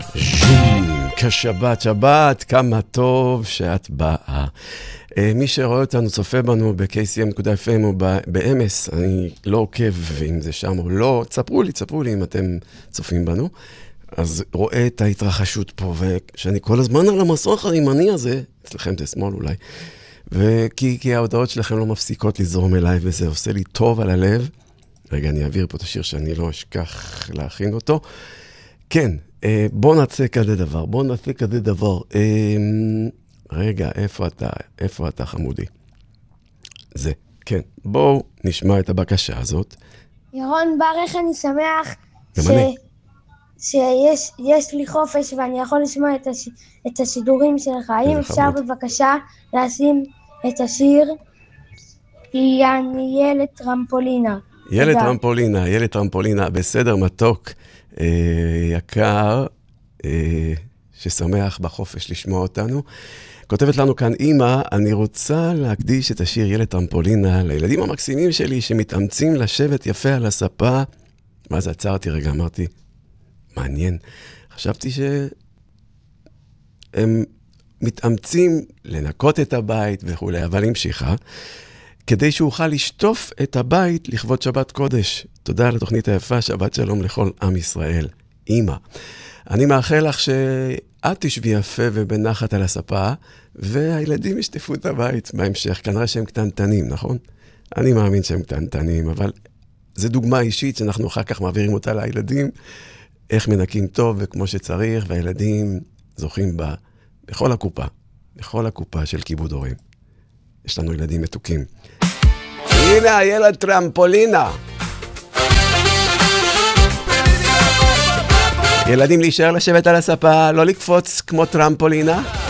כשבת, שבת, כמה טוב שאת באה. מי שרואה אותנו, צופה בנו ב-KCM.FM או ב-MS, אני לא עוקב אם זה שם או לא, תספרו לי אם אתם צופים בנו, אז רואה את ההתרחשות פה, ושאני כל הזמן על המסך הימני הזה, אצלכם זה שמאל אולי, כי ההודעות שלכם לא מפסיקות לזרום אליי, וזה עושה לי טוב על הלב. רגע, אני אעביר פה את השיר שאני לא אשכח להכין אותו. כן, בוא נעשה כזה דבר. רגע, איפה אתה חמודי? זה, כן. בואו נשמע את הבקשה הזאת. ירון ברך, אני שמח שיש לי חופש ואני יכול לשמוע את השידורים שלך. האם אפשר בבקשה לשים את השיר אני ילד טרמפולינה? ילד טרמפולינה, בסדר, מתוק, יקר, ששמח בחופש לשמוע אותנו. כותבת לנו כאן אמא, אני רוצה להקדיש את השיר ילד טרמפולינה לילדים המקסימים שלי שמתאמצים לשבת יפה על הספה. מה זה, עצרתי רגע, אמרתי, מעניין. חשבתי שהם מתאמצים לנקות את הבית וכו', אבל המשיכה. כדי שאוכל לשטוף את הבית לכבוד שבת קודש. תודה על התוכנית היפה, שבת שלום לכל עם ישראל. אמא, אני מאחל לך שאת תשבי יפה ובנחת על הספה, והילדים ישטפו את הבית בהמשך. כנראה שהם קטנטנים, נכון? אני מאמין שהם קטנטנים, אבל זו דוגמה אישית שאנחנו אחר כך מעבירים אותה לילדים, איך מנקים טוב וכמו שצריך, והילדים זוכים בכל הקופה של כיבוד הורים. יש לנו ילדים מתוקים. הנה הילד טרמפולינה. ילדים להישאר לשבת על הספה, לא לקפוץ כמו טרמפולינה.